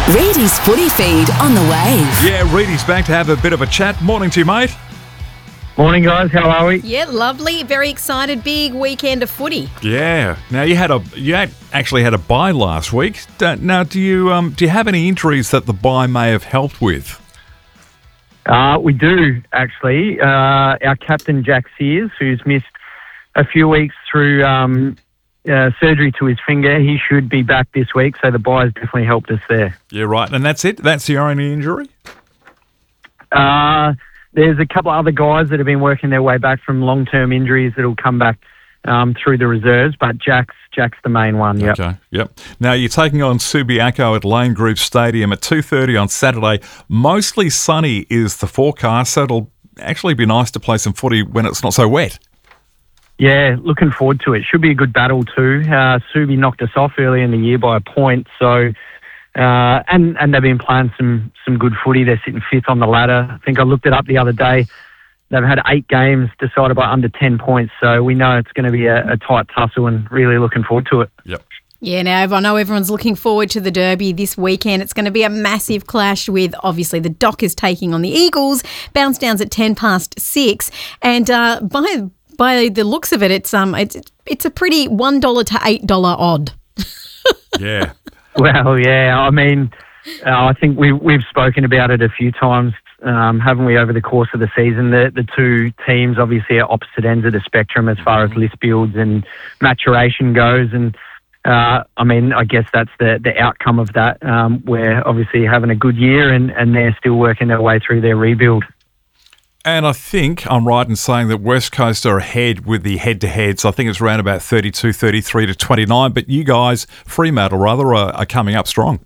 Reedy's Footy Feed on the Wave. Yeah, Reedy's back to have a bit of a chat. Morning to you, mate. Morning, guys. How are we? Yeah, lovely. Very excited. Big weekend of footy. Yeah. Now you actually had a bye last week. Now, do you have any injuries that the bye may have helped with? We do, actually. Our captain, Jack Sears, who's missed a few weeks through surgery to his finger, he should be back this week, so the bye's definitely helped us there. Yeah, right. And that's it? That's your only injury? There's a couple of other guys that have been working their way back from long-term injuries that'll come back through the reserves, but Jack's the main one, yep. Okay, yep. Now, you're taking on Subiaco at Lane Group Stadium at 2:30 on Saturday. Mostly sunny is the forecast, so it'll actually be nice to play some footy when it's not so wet. Yeah, looking forward to it. Should be a good battle too. Subi knocked us off early in the year by a point, so and they've been playing some good footy. They're sitting fifth on the ladder. I think I looked it up the other day. They've had 8 games decided by under 10 points, so we know it's going to be a tight tussle and really looking forward to it. Yep. Yeah, now I know everyone's looking forward to the Derby this weekend. It's going to be a massive clash with, obviously, the Dockers taking on the Eagles. Bounce downs at 6:10, and by the looks of it, it's a pretty $1 to $8 odd. Yeah. Well, yeah. I mean, I think we've spoken about it a few times, haven't we, over the course of the season? The two teams obviously are opposite ends of the spectrum as far as list builds and maturation goes, and I mean, I guess that's the outcome of that. We're obviously having a good year, and they're still working their way through their rebuild. And I think I'm right in saying that West Coast are ahead with the head-to-heads. I think it's around about 32, 33 to 29. But you guys, Fremantle rather, are coming up strong.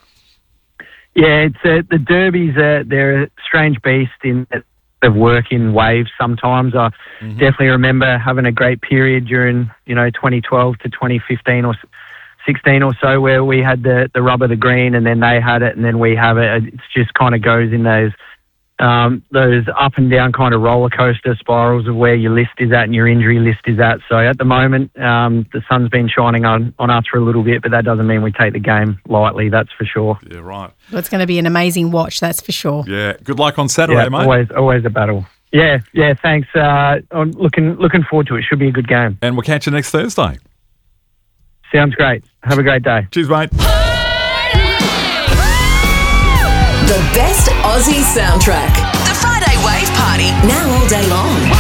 Yeah, it's the Derbies. They're a strange beast in that they work in waves sometimes. I definitely remember having a great period during 2012 to 2015 or 16 or so where we had the rub of the green, and then they had it, and then we have it. It just kind of goes in those up and down kind of roller coaster spirals of where your list is at and your injury list is at. So at the moment, the sun's been shining on us for a little bit, but that doesn't mean we take the game lightly, that's for sure. Yeah, right. Well, it's going to be an amazing watch, that's for sure. Yeah, good luck on Saturday, mate. Always a battle. Yeah, thanks. I'm looking forward to it. Should be a good game. And we'll catch you next Thursday. Sounds great. Have a great day. Cheers, mate. The best Aussie soundtrack. The Friday Wave Party. Now all day long.